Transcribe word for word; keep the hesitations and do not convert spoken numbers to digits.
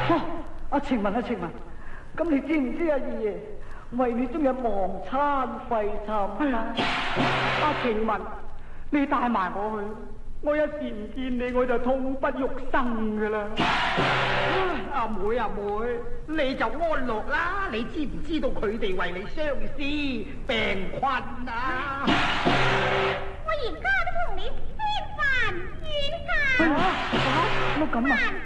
阿晴雯啊晴雯，咁你知唔知阿二爺為你今日忘餐廢寢啊？阿晴雯，你帶埋我去，我一時唔見你我就痛不欲生噶啦。 阿妹阿妹，你就安樂啦！你知唔知道佢哋為你相思病困啊？ 我而家都同你先飯軟下。 乜咁啊？